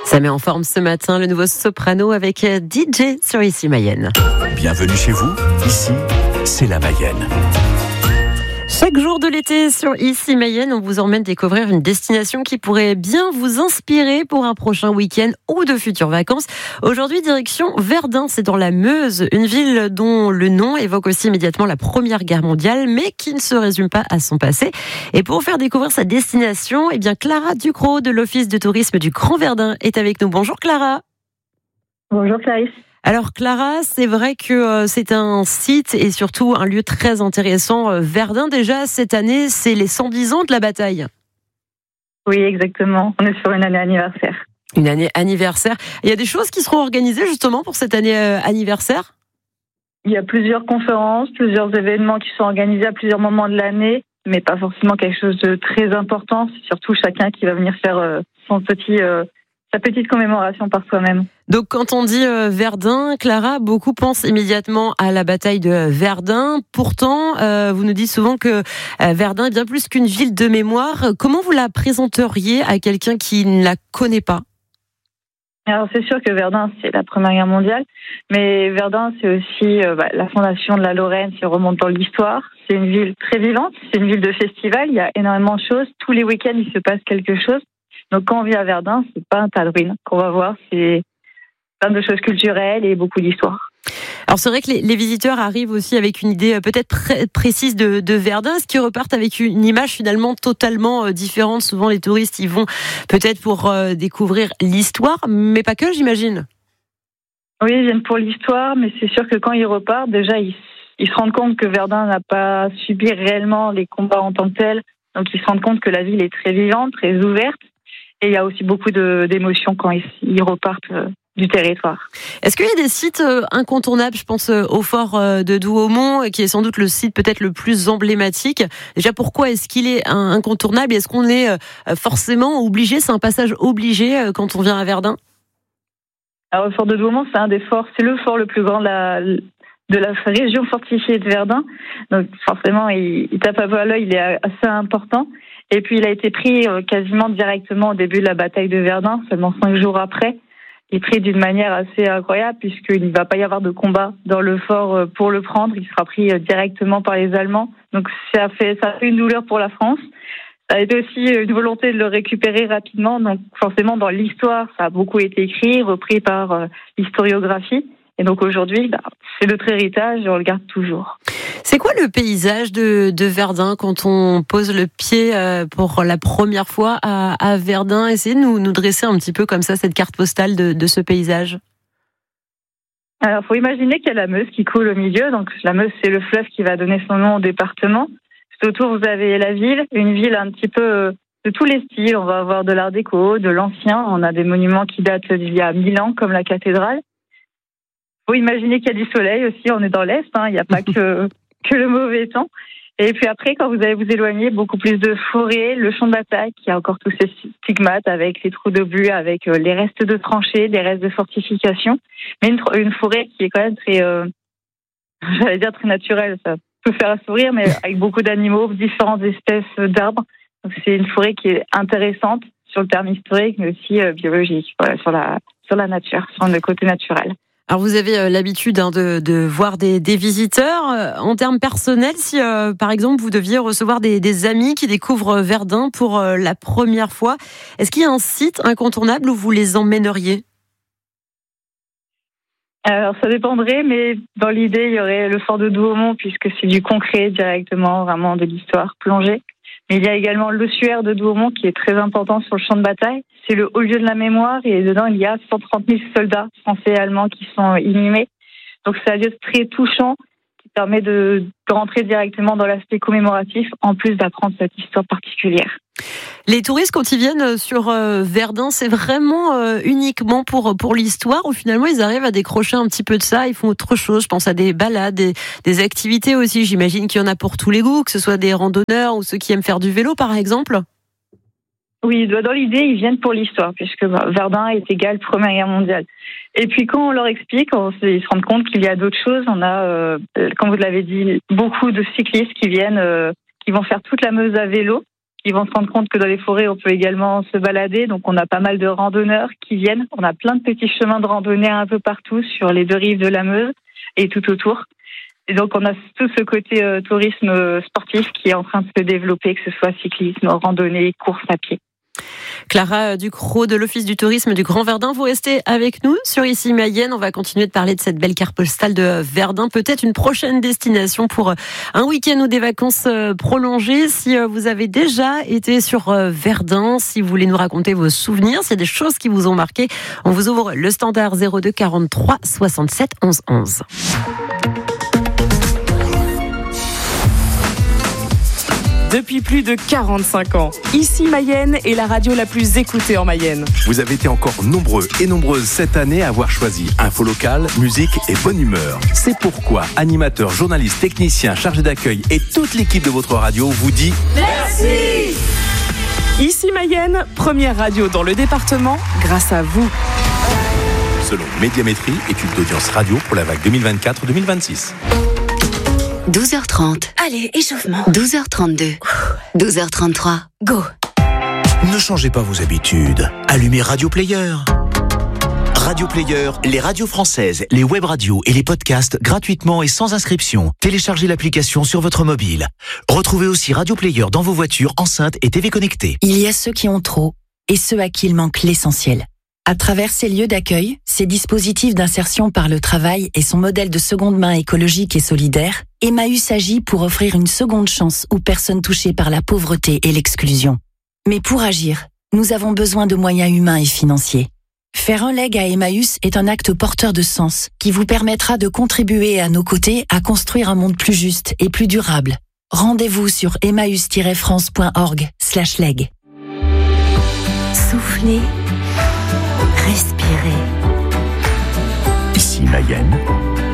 Ça met en forme ce matin le nouveau Soprano avec DJ sur Ici Mayenne. Bienvenue chez vous, ici, c'est la Mayenne. Chaque jour de l'été sur Ici Mayenne, on vous emmène découvrir une destination qui pourrait bien vous inspirer pour un prochain week-end ou de futures vacances. Aujourd'hui, direction Verdun, c'est dans la Meuse, une ville dont le nom évoque aussi immédiatement la Première Guerre mondiale, mais qui ne se résume pas à son passé. Et pour faire découvrir sa destination, Clara Ducrot de l'Office de tourisme du Grand Verdun est avec nous. Bonjour Clara. Bonjour Clarisse. Alors Clara, c'est vrai que c'est un site et surtout un lieu très intéressant. Verdun, déjà, cette année, c'est les 110 ans de la bataille. Oui, exactement. On est sur une année anniversaire. Une année anniversaire. Il y a des choses qui seront organisées justement pour cette année anniversaire ? Il y a plusieurs conférences, plusieurs événements qui sont organisés à plusieurs moments de l'année, mais pas forcément quelque chose de très important. C'est surtout chacun qui va venir faire sa petite commémoration par soi-même. Donc quand on dit Verdun, Clara, beaucoup pensent immédiatement à la bataille de Verdun. Pourtant, vous nous dites souvent que Verdun est bien plus qu'une ville de mémoire. Comment vous la présenteriez à quelqu'un qui ne la connaît pas ? Alors c'est sûr que Verdun, c'est la Première Guerre mondiale, mais Verdun, c'est aussi la fondation de la Lorraine, si on remonte dans l'histoire. C'est une ville très vivante, c'est une ville de festival, il y a énormément de choses. Tous les week-ends, il se passe quelque chose. Donc quand on vient à Verdun, c'est pas un tas de ruines qu'on va voir, c'est plein de choses culturelles et beaucoup d'histoire. Alors c'est vrai que les visiteurs arrivent aussi avec une idée peut-être précise de Verdun, ce qui repartent avec une image finalement totalement différente. Souvent les touristes y vont peut-être pour découvrir l'histoire, mais pas que, j'imagine. Oui, ils viennent pour l'histoire, mais c'est sûr que quand ils repartent, déjà ils se rendent compte que Verdun n'a pas subi réellement les combats en tant que tels. Donc ils se rendent compte que la ville est très vivante, très ouverte, et il y a aussi beaucoup d'émotions quand ils repartent du territoire. Est-ce qu'il y a des sites incontournables ? Je pense au fort de Douaumont, qui est sans doute le site peut-être le plus emblématique. Déjà, pourquoi est-ce qu'il est incontournable ? Est-ce qu'on est forcément obligé ? C'est un passage obligé quand on vient à Verdun ? Alors, le fort de Douaumont, c'est un des forts, c'est le fort le plus grand de la région fortifiée de Verdun. Donc, forcément, il tape un peu à l'œil, il est assez important. Et puis, il a été pris quasiment directement au début de la bataille de Verdun, seulement 5 jours après. Il est pris d'une manière assez incroyable puisqu'il ne va pas y avoir de combat dans le fort pour le prendre. Il sera pris directement par les Allemands. Donc ça a fait une douleur pour la France. Ça a été aussi une volonté de le récupérer rapidement. Donc forcément dans l'histoire, ça a beaucoup été écrit, repris par l'historiographie. Et donc aujourd'hui, c'est notre héritage et on le garde toujours. C'est quoi le paysage de Verdun quand on pose le pied pour la première fois à Verdun ? Essayez de nous dresser un petit peu comme ça cette carte postale de ce paysage. Alors, il faut imaginer qu'il y a la Meuse qui coule au milieu. Donc la Meuse, c'est le fleuve qui va donner son nom au département. Tout autour, vous avez la ville, une ville un petit peu de tous les styles. On va avoir de l'art déco, de l'ancien. On a des monuments qui datent d'il y a 1000 ans, comme la cathédrale. Il faut imaginer qu'il y a du soleil aussi, on est dans l'Est, il n'y a pas que le mauvais temps. Et puis après, quand vous allez vous éloigner, beaucoup plus de forêt, le champ de bataille, qui a encore tous ces stigmates avec les trous d'obus, avec les restes de tranchées, les restes de fortifications. Mais une forêt qui est quand même très, très naturelle. Ça peut faire sourire, mais avec beaucoup d'animaux, différentes espèces d'arbres. Donc c'est une forêt qui est intéressante sur le terme historique, mais aussi biologique, sur la nature, sur le côté naturel. Alors vous avez l'habitude de voir des visiteurs. En termes personnels, si par exemple vous deviez recevoir des amis qui découvrent Verdun pour la première fois, est-ce qu'il y a un site incontournable où vous les emmèneriez ? Alors ça dépendrait, mais dans l'idée, il y aurait le fort de Douaumont, puisque c'est du concret directement, vraiment de l'histoire plongée. Mais il y a également l'ossuaire de Douaumont qui est très important sur le champ de bataille. C'est le haut lieu de la mémoire et dedans, il y a 130 000 soldats français et allemands qui sont inhumés. Donc c'est un lieu très touchant qui permet de rentrer directement dans l'aspect commémoratif en plus d'apprendre cette histoire particulière. Les touristes, quand ils viennent sur Verdun, c'est vraiment uniquement pour l'histoire ou finalement ils arrivent à décrocher un petit peu de ça, ils font autre chose. Je pense à des balades, des activités aussi. J'imagine qu'il y en a pour tous les goûts, que ce soit des randonneurs ou ceux qui aiment faire du vélo par exemple. Oui, dans l'idée, ils viennent pour l'histoire, puisque Verdun est égal Première Guerre mondiale. Et puis quand on leur explique, ils se rendent compte qu'il y a d'autres choses. On a, comme vous l'avez dit, beaucoup de cyclistes qui viennent, qui vont faire toute la Meuse à vélo. Ils vont se rendre compte que dans les forêts, on peut également se balader. Donc, on a pas mal de randonneurs qui viennent. On a plein de petits chemins de randonnée un peu partout sur les 2 rives de la Meuse et tout autour. Et donc, on a tout ce côté tourisme sportif qui est en train de se développer, que ce soit cyclisme, randonnée, course à pied. Clara Ducrot de l'Office du tourisme du Grand Verdun, vous restez avec nous sur Ici Mayenne. On va continuer de parler de cette belle carte postale de Verdun. Peut-être une prochaine destination pour un week-end ou des vacances prolongées. Si vous avez déjà été sur Verdun, si vous voulez nous raconter vos souvenirs, s'il y a des choses qui vous ont marqué, on vous ouvre le standard 02 43 67 11 11. Depuis plus de 45 ans, Ici Mayenne est la radio la plus écoutée en Mayenne. Vous avez été encore nombreux et nombreuses cette année à avoir choisi info locale, musique et bonne humeur. C'est pourquoi animateurs, journalistes, techniciens, chargés d'accueil et toute l'équipe de votre radio vous dit merci. Ici Mayenne, première radio dans le département, grâce à vous. Selon Médiamétrie, étude d'audience radio pour la vague 2024-2026. 12h30. Allez, échauffement. 12h32. 12h33. Go. Ne changez pas vos habitudes. Allumez Radio Player. Radio Player, les radios françaises, les web radios et les podcasts gratuitement et sans inscription. Téléchargez l'application sur votre mobile. Retrouvez aussi Radio Player dans vos voitures, enceintes et TV connectées. Il y a ceux qui ont trop et ceux à qui il manque l'essentiel. À travers ces lieux d'accueil, ces dispositifs d'insertion par le travail et son modèle de seconde main écologique et solidaire, Emmaüs agit pour offrir une seconde chance aux personnes touchées par la pauvreté et l'exclusion. Mais pour agir, nous avons besoin de moyens humains et financiers. Faire un leg à Emmaüs est un acte porteur de sens qui vous permettra de contribuer à nos côtés à construire un monde plus juste et plus durable. Rendez-vous sur emmaüs-france.org/leg. Soufflez. Respirez. Ici Mayenne,